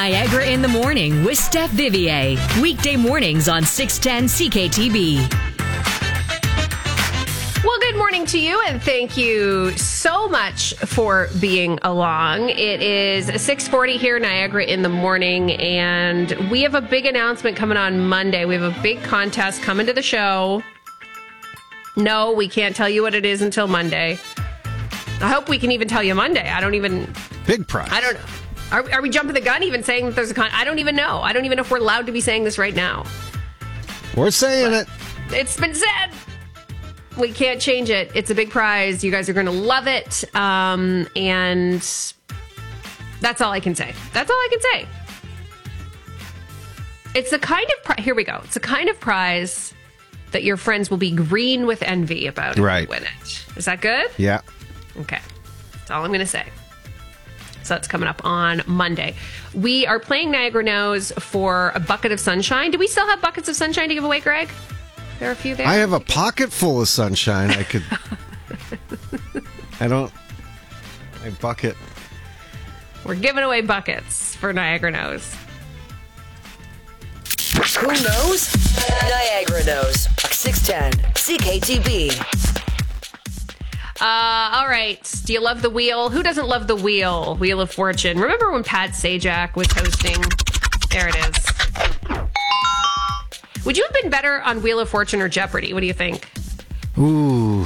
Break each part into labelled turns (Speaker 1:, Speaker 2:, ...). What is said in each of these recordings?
Speaker 1: Niagara in the Morning with Steph Vivier. Weekday mornings on 610 CKTB.
Speaker 2: Well, good morning to you, and thank you so much for being along. It is 6:40 here, Niagara in the Morning, and we have a big announcement coming on Monday. We have a big contest coming to the show. No, we can't tell you what it is until Monday. I hope we can even tell you Monday.
Speaker 3: Big prize.
Speaker 2: I don't know. Are we jumping the gun even saying that there's I don't even know. I don't even know if we're allowed to be saying this right now.
Speaker 3: We're saying it.
Speaker 2: It's been said. We can't change it. It's a big prize. You guys are going to love it. And that's all I can say. That's all I can say. It's the kind of here we go. It's the kind of prize that your friends will be green with envy about if you win it. Is that good?
Speaker 3: Yeah.
Speaker 2: Okay. That's all I'm going to say. So that's coming up on Monday. We are playing Niagara Knows for a bucket of sunshine. Do we still have buckets of sunshine to give away, Greg? There are a few there.
Speaker 3: I have a pocket full of sunshine. I could. My bucket.
Speaker 2: We're giving away buckets for Niagara Knows.
Speaker 4: Who knows? Niagara knows. 610 CKTB.
Speaker 2: All right. Do you love the wheel? Who doesn't love the wheel? Wheel of Fortune. Remember when Pat Sajak was hosting? There it is. Would you have been better on Wheel of Fortune or Jeopardy? What do you think?
Speaker 3: Ooh.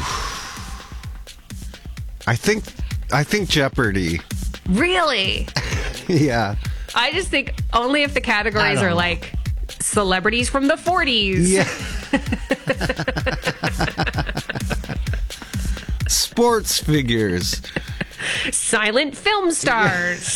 Speaker 3: I think Jeopardy.
Speaker 2: Really?
Speaker 3: Yeah.
Speaker 2: I just think only if the categories are like celebrities from the 40s.
Speaker 3: Yeah. Sports figures.
Speaker 2: Silent film stars.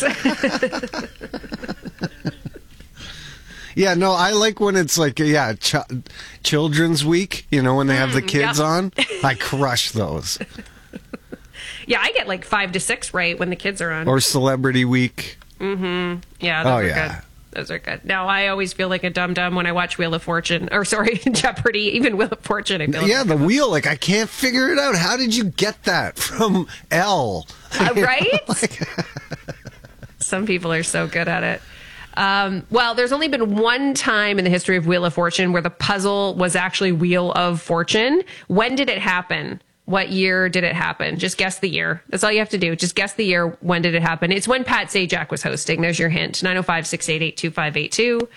Speaker 3: Yeah, no, I like when it's like, Children's Week, when they have the kids on. I crush those.
Speaker 2: Yeah, I get like 5 to 6 right when the kids are on.
Speaker 3: Or Celebrity Week.
Speaker 2: Mm-hmm. Yeah, those are good. Those are good. Now, I always feel like a dum-dum when I watch Wheel of Fortune. Or, sorry, Jeopardy. Even Wheel of Fortune, I feel
Speaker 3: the wheel. Like, I can't figure it out. How did you get that from Elle?
Speaker 2: Right? Some people are so good at it. Well, there's only been one time in the history of Wheel of Fortune where the puzzle was actually Wheel of Fortune. When did it happen? What year did it happen? Just guess the year. That's all you have to do. Just guess the year. When did it happen? It's when Pat Sajak was hosting. There's your hint. 905-688-2582.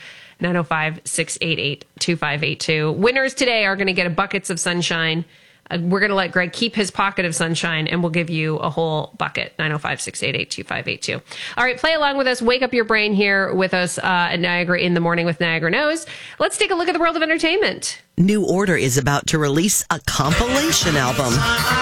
Speaker 2: 905-688-2582. Winners today are going to get buckets of sunshine. We're going to let Greg keep his pocket of sunshine, and we'll give you a whole bucket. 905-688-2582. All right, play along with us. Wake up your brain here with us at Niagara in the Morning with Niagara Knows. Let's take a look at the world of entertainment.
Speaker 4: New Order is about to release a compilation album.